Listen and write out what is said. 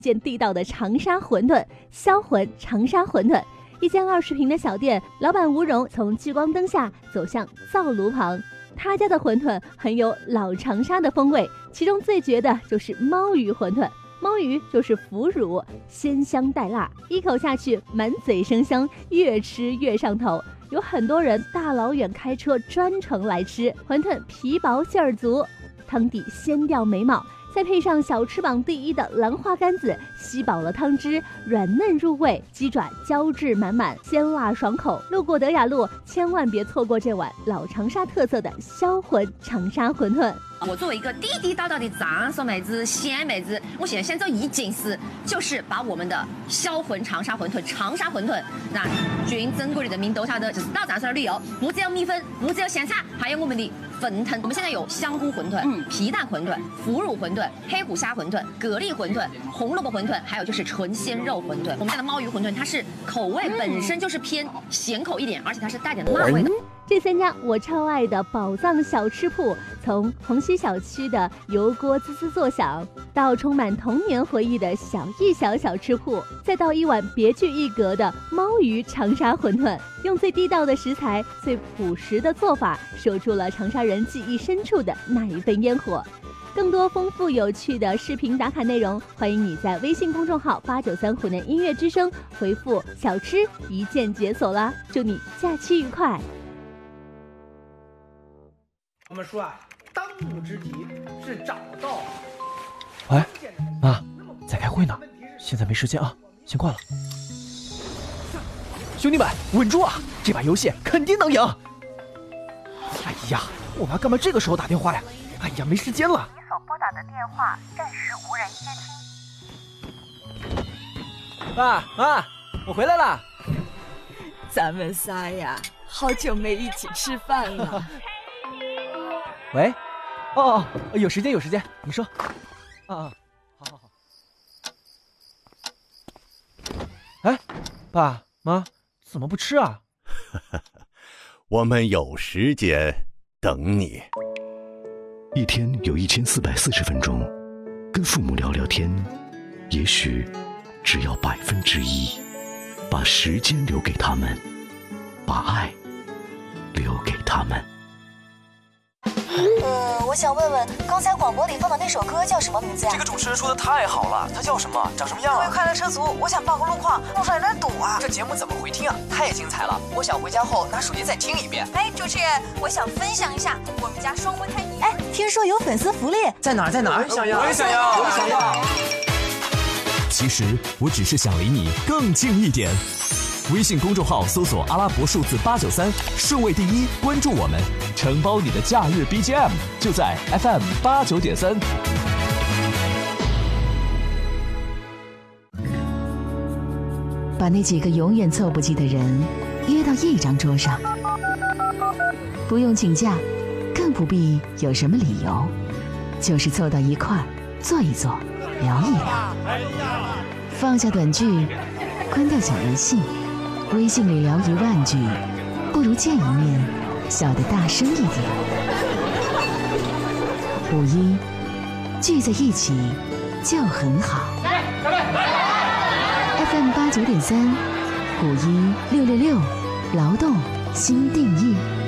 见地道的长沙馄饨，销魂长沙馄饨。一间20平的小店，老板吴荣从聚光灯下走向灶炉旁。他家的馄饨很有老长沙的风味，其中最绝的就是猫鱼馄饨。猫鱼就是腐乳，鲜香带辣，一口下去满嘴生香，越吃越上头。有很多人大老远开车专程来吃。馄饨皮薄馅儿足，汤底鲜调美貌，再配上小吃榜第1的兰花干子，吸饱了汤汁，软嫩入味，鸡爪胶质满满，鲜辣爽口。路过德雅路，千万别错过这碗老长沙特色的销魂长沙馄饨。 我作为一个地地道道的长沙妹子、西安妹子，我现在想做一件事，就是把我们的销魂长沙馄饨、长沙馄饨，让全中国的人民都晓得，就是到长沙旅游，不只有米粉，不只有香菜，还有我们的粉汤。我们现在有香菇馄饨、皮蛋馄饨、腐乳馄饨、黑虎虾馄饨、蛤蜊馄饨、红萝卜馄饨，还有就是纯鲜肉馄饨。我们家的猫鱼馄饨，它是口味本身就是偏咸口一点，而且它是带点辣味的。 这3家我超爱的宝藏小吃铺，从虹溪小区的油锅滋滋作响，到充满童年回忆的小一小吃铺，再到一碗别具一格的猫鱼长沙馄饨，用最地道的食材、最朴实的做法，守住了长沙人记忆深处的那一份烟火。更多丰富有趣的视频打卡内容，欢迎你在微信公众号893湖南音乐之声回复小吃一键解锁啦！祝你假期愉快。 我们说啊，当务之急是找到。 喂，妈，在开会呢，现在没时间啊，先挂了。兄弟们，稳住啊！这把游戏肯定能赢。哎呀，我妈干嘛这个时候打电话呀？哎呀，没时间了。 你所拨打的电话暂时无人接听。 爸妈，我回来了。 咱们仨呀，好久没一起吃饭了。 喂，哦，有时间，你说。好。哎，爸妈怎么不吃啊？ 我们有时间等你。 一天有1440分钟，跟父母聊聊天，也许只要1%，把时间留给他们，把爱留给他们。 我想问问，刚才广播里放的那首歌叫什么名字呀？ 这个主持人说的太好了，它叫什么？长什么样啊？ 各位快乐车族，我想报个路况，路上有点堵啊。 这节目怎么回听啊？太精彩了！我想回家后拿手机再听一遍。 哎，主持人，我想分享一下我们家双胞胎女。哎，听说有粉丝福利， 在哪儿？我也想要。 其实我只是想离你更近一点。微信公众号搜索阿拉伯数字893，顺位第1，关注我们，承包你的假日 BGM， 就在 FM 89.3。 把那几个永远凑不齐的人约到一张桌上，不用请假，更不必有什么理由，就是凑到一块儿坐一坐，聊一聊，放下短句，关掉小微信。微信里聊1万句，不如见一面，笑得大声一点。5·1，聚在一起就很好。FM 89.3，5·1 666，劳动新定义。